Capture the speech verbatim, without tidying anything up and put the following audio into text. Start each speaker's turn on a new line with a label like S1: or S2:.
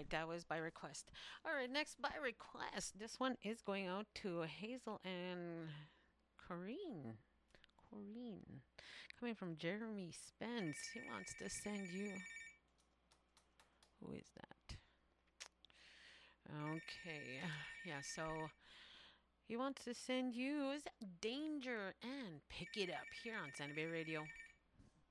S1: right, that was by request. All right, next by request. This one is going out to Hazel and Corrine. Corrine. Coming from Jeremy Spence. He wants to send you. Who is that? Okay. Yeah, so he wants to send you Danger and Pick It Up here on Santa Bay Radio.